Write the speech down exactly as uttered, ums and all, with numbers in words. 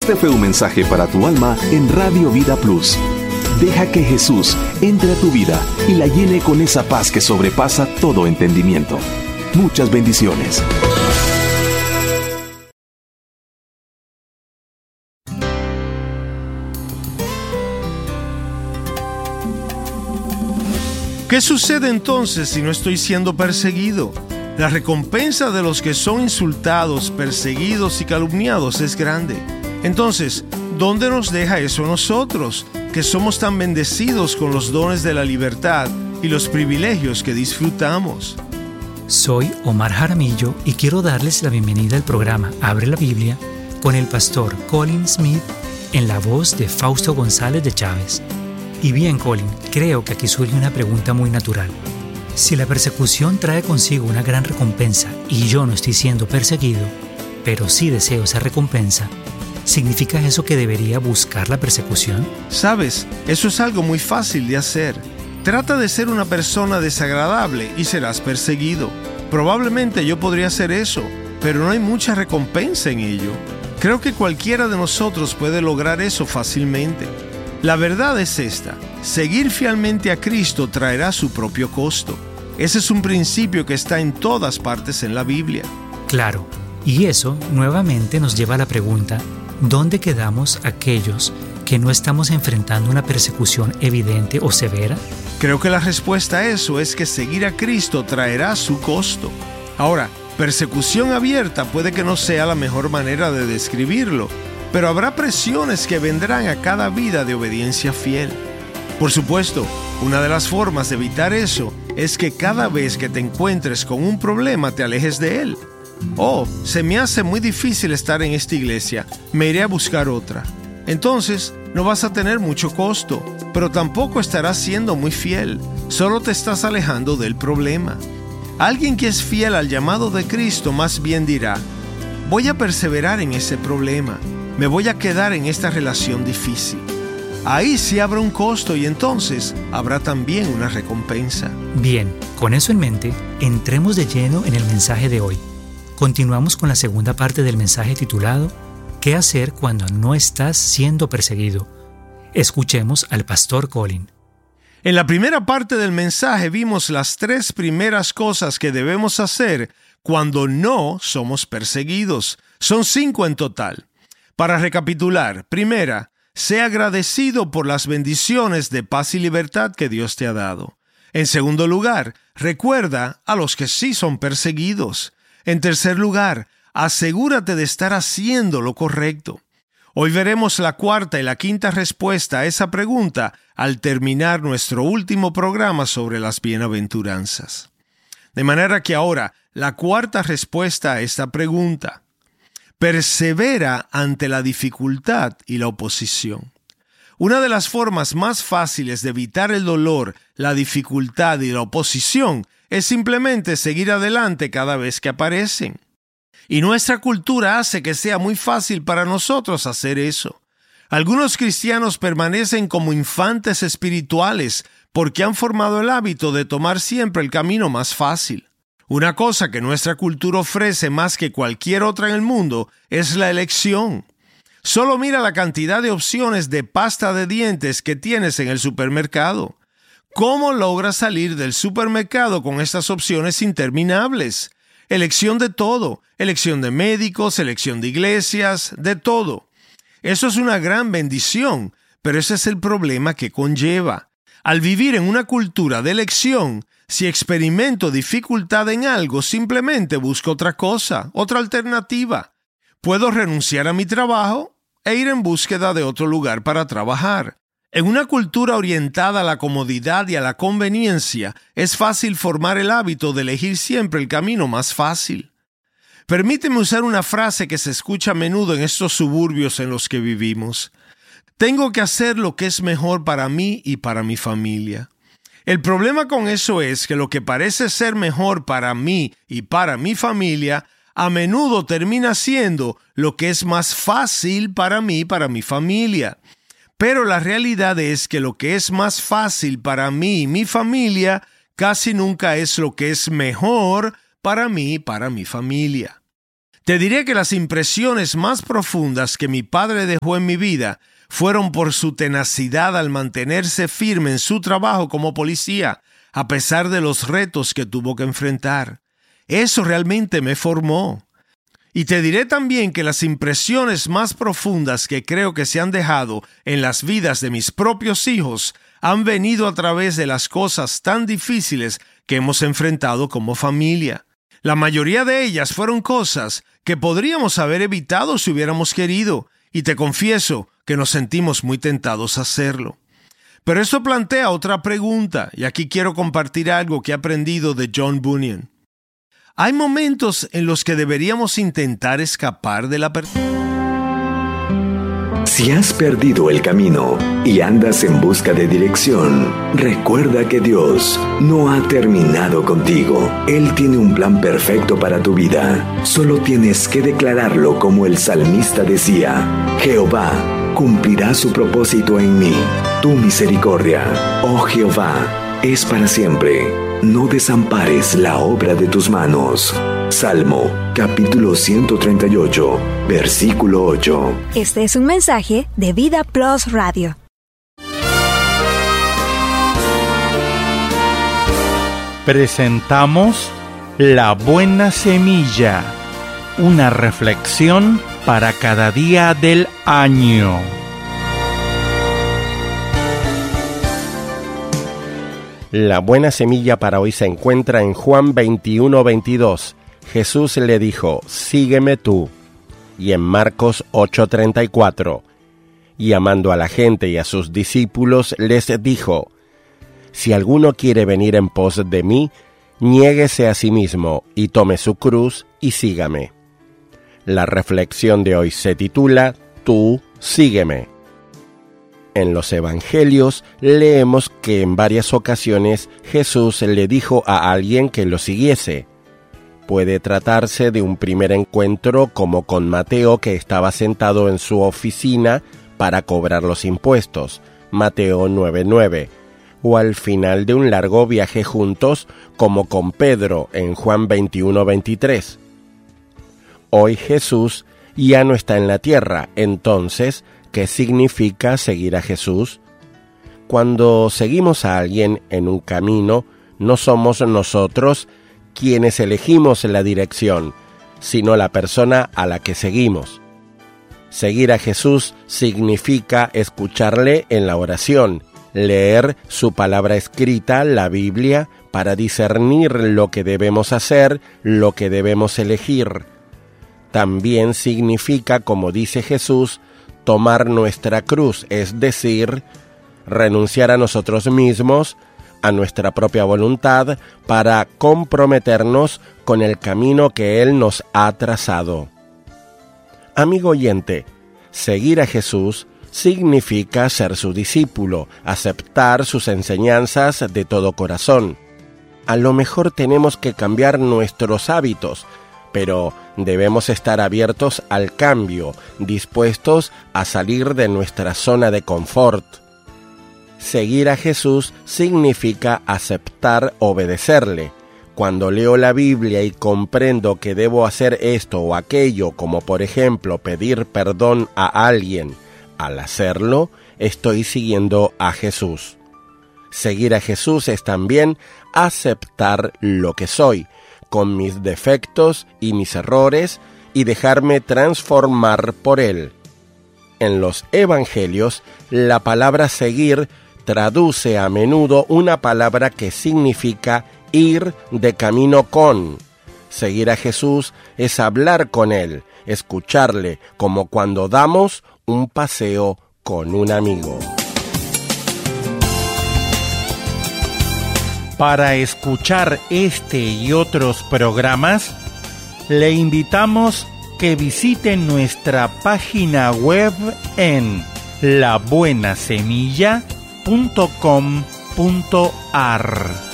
Este fue un mensaje para tu alma en Radio Vida Plus. Deja que Jesús entre a tu vida y la llene con esa paz que sobrepasa todo entendimiento. Muchas bendiciones. ¿Qué sucede entonces si no estoy siendo perseguido? La recompensa de los que son insultados, perseguidos y calumniados es grande. Entonces, ¿dónde nos deja eso a nosotros, que somos tan bendecidos con los dones de la libertad y los privilegios que disfrutamos? Soy Omar Jaramillo y quiero darles la bienvenida al programa Abre la Biblia con el pastor Colin Smith en la voz de Fausto González de Chávez. Y bien, Colin, creo que aquí surge una pregunta muy natural. Si la persecución trae consigo una gran recompensa y yo no estoy siendo perseguido, pero sí deseo esa recompensa, ¿significa eso que debería buscar la persecución? Sabes, eso es algo muy fácil de hacer. Trata de ser una persona desagradable y serás perseguido. Probablemente yo podría hacer eso, pero no hay mucha recompensa en ello. Creo que cualquiera de nosotros puede lograr eso fácilmente. La verdad es esta: seguir fielmente a Cristo traerá su propio costo. Ese es un principio que está en todas partes en la Biblia. Claro, y eso nuevamente nos lleva a la pregunta: ¿dónde quedamos aquellos que no estamos enfrentando una persecución evidente o severa? Creo que la respuesta a eso es que seguir a Cristo traerá su costo. Ahora, persecución abierta puede que no sea la mejor manera de describirlo, pero habrá presiones que vendrán a cada vida de obediencia fiel. Por supuesto, una de las formas de evitar eso es que cada vez que te encuentres con un problema te alejes de él. Oh, se me hace muy difícil estar en esta iglesia, me iré a buscar otra. Entonces, no vas a tener mucho costo, pero tampoco estarás siendo muy fiel, solo te estás alejando del problema. Alguien que es fiel al llamado de Cristo más bien dirá: voy a perseverar en ese problema, me voy a quedar en esta relación difícil. Ahí sí habrá un costo y entonces habrá también una recompensa. Bien, con eso en mente, entremos de lleno en el mensaje de hoy. Continuamos con la segunda parte del mensaje titulado ¿Qué hacer cuando no estás siendo perseguido? Escuchemos al pastor Colin. En la primera parte del mensaje vimos las tres primeras cosas que debemos hacer cuando no somos perseguidos. Son cinco en total. Para recapitular: primera, sé agradecido por las bendiciones de paz y libertad que Dios te ha dado. En segundo lugar, recuerda a los que sí son perseguidos. En tercer lugar, asegúrate de estar haciendo lo correcto. Hoy veremos la cuarta y la quinta respuesta a esa pregunta al terminar nuestro último programa sobre las bienaventuranzas. De manera que ahora, la cuarta respuesta a esta pregunta: persevera ante la dificultad y la oposición. Una de las formas más fáciles de evitar el dolor, la dificultad y la oposición es simplemente seguir adelante cada vez que aparecen. Y nuestra cultura hace que sea muy fácil para nosotros hacer eso. Algunos cristianos permanecen como infantes espirituales porque han formado el hábito de tomar siempre el camino más fácil. Una cosa que nuestra cultura ofrece más que cualquier otra en el mundo es la elección. Solo mira la cantidad de opciones de pasta de dientes que tienes en el supermercado. ¿Cómo logras salir del supermercado con estas opciones interminables? Elección de todo, elección de médicos, elección de iglesias, de todo. Eso es una gran bendición, pero ese es el problema que conlleva. Al vivir en una cultura de elección, si experimento dificultad en algo, simplemente busco otra cosa, otra alternativa. Puedo renunciar a mi trabajo e ir en búsqueda de otro lugar para trabajar. En una cultura orientada a la comodidad y a la conveniencia, es fácil formar el hábito de elegir siempre el camino más fácil. Permíteme usar una frase que se escucha a menudo en estos suburbios en los que vivimos. Tengo que hacer lo que es mejor para mí y para mi familia. El problema con eso es que lo que parece ser mejor para mí y para mi familia, a menudo termina siendo lo que es más fácil para mí y para mi familia. Pero la realidad es que lo que es más fácil para mí y mi familia casi nunca es lo que es mejor para mí y para mi familia. Te diré que las impresiones más profundas que mi padre dejó en mi vida fueron por su tenacidad al mantenerse firme en su trabajo como policía, a pesar de los retos que tuvo que enfrentar. Eso realmente me formó. Y te diré también que las impresiones más profundas que creo que se han dejado en las vidas de mis propios hijos han venido a través de las cosas tan difíciles que hemos enfrentado como familia. La mayoría de ellas fueron cosas que podríamos haber evitado si hubiéramos querido, y te confieso que nos sentimos muy tentados a hacerlo. Pero esto plantea otra pregunta, y aquí quiero compartir algo que he aprendido de John Bunyan. ¿Hay momentos en los que deberíamos intentar escapar de la persona? Si has perdido el camino y andas en busca de dirección, recuerda que Dios no ha terminado contigo. Él tiene un plan perfecto para tu vida. Solo tienes que declararlo como el salmista decía: Jehová cumplirá su propósito en mí. Tu misericordia, oh Jehová, es para siempre. No desampares la obra de tus manos. Salmo, capítulo ciento treinta y ocho, versículo ocho. Este es un mensaje de Vida Plus Radio. Presentamos La Buena Semilla, una reflexión para cada día del año. La buena semilla para hoy se encuentra en Juan veintiuno veintidós. Jesús le dijo: sígueme tú. Y en Marcos ocho treinta y cuatro. Y amando a la gente y a sus discípulos, les dijo: si alguno quiere venir en pos de mí, niéguese a sí mismo y tome su cruz y sígame. La reflexión de hoy se titula: Tú sígueme. En los evangelios leemos que en varias ocasiones Jesús le dijo a alguien que lo siguiese. Puede tratarse de un primer encuentro como con Mateo, que estaba sentado en su oficina para cobrar los impuestos, Mateo nueve nueve, o al final de un largo viaje juntos como con Pedro en Juan veintiuno veintitrés. Hoy Jesús ya no está en la tierra, entonces, ¿qué significa seguir a Jesús? Cuando seguimos a alguien en un camino, no somos nosotros quienes elegimos la dirección, sino la persona a la que seguimos. Seguir a Jesús significa escucharle en la oración, leer su palabra escrita, la Biblia, para discernir lo que debemos hacer, lo que debemos elegir. También significa, como dice Jesús, tomar nuestra cruz, es decir, renunciar a nosotros mismos, a nuestra propia voluntad, para comprometernos con el camino que Él nos ha trazado. Amigo oyente, seguir a Jesús significa ser su discípulo, aceptar sus enseñanzas de todo corazón. A lo mejor tenemos que cambiar nuestros hábitos, pero debemos estar abiertos al cambio, dispuestos a salir de nuestra zona de confort. Seguir a Jesús significa aceptar obedecerle. Cuando leo la Biblia y comprendo que debo hacer esto o aquello, como por ejemplo pedir perdón a alguien, al hacerlo, estoy siguiendo a Jesús. Seguir a Jesús es también aceptar lo que soy, con mis defectos y mis errores, y dejarme transformar por Él. En los evangelios, la palabra seguir traduce a menudo una palabra que significa ir de camino con. Seguir a Jesús es hablar con Él, escucharle, como cuando damos un paseo con un amigo. Para escuchar este y otros programas, le invitamos que visite nuestra página web en la buena semilla punto com punto a r.